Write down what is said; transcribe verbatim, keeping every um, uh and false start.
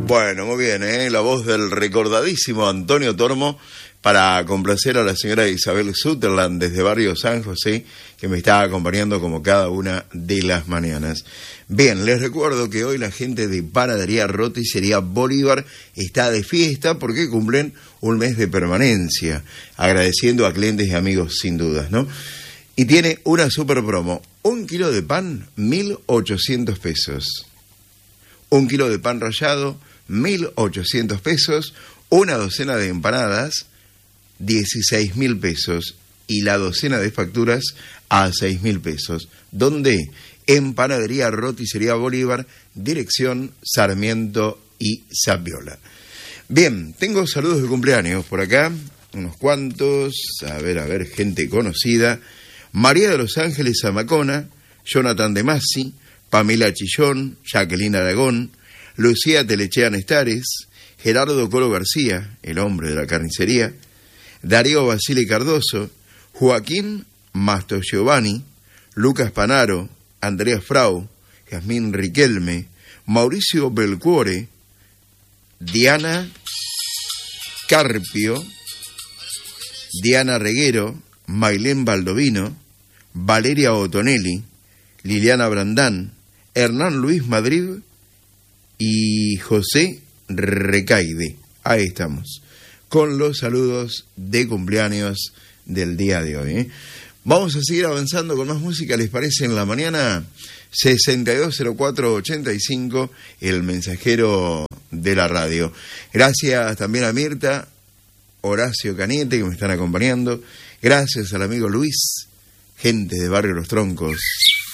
Bueno, muy bien, ¿eh? La voz del recordadísimo Antonio Tormo para complacer a la señora Isabel Sutherland desde Barrio San José, que me está acompañando como cada una de las mañanas. Bien, les recuerdo que hoy la gente de Panadería Roticería Bolívar está de fiesta porque cumplen un mes de permanencia, agradeciendo a clientes y amigos sin dudas, ¿no? Y tiene una super promo, un kilo de pan, mil ochocientos pesos. Un kilo de pan rallado, mil ochocientos pesos. Una docena de empanadas, dieciséis mil pesos. Y la docena de facturas a seis mil pesos. ¿Dónde? En Panadería Roticería Bolívar, dirección Sarmiento y Zapiola. Bien, tengo saludos de cumpleaños por acá, unos cuantos, a ver, a ver, gente conocida. María de los Ángeles Zamacona, Jonathan de Masi, Pamela Chillón, Jacqueline Aragón, Lucía Telechea Nestares, Gerardo Colo García, el hombre de la carnicería, Darío Basile Cardoso, Joaquín Masto Giovanni, Lucas Panaro, Andrea Frau, Jazmín Riquelme, Mauricio Belcuore, Diana Carpio, Diana Reguero, Mailén Baldovino, Valeria Otonelli, Liliana Brandán, Hernán Luis Madrid y José Recaide. Ahí estamos, con los saludos de cumpleaños del día de hoy, ¿eh? Vamos a seguir avanzando con más música, ¿les parece? En la mañana, sesenta y dos cero cuatro ochenta y cinco, el mensajero de la radio. Gracias también a Mirta, Horacio Cañete, que me están acompañando. Gracias al amigo Luis, gente de Barrio Los Troncos.